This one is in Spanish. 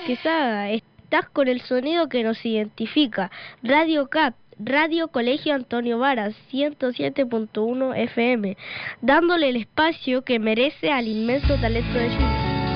Quesada. Estás con el sonido que nos identifica. Radio CAP, Radio Colegio Antonio Varas, 107.1 FM, dándole el espacio que merece al inmenso talento de Chile.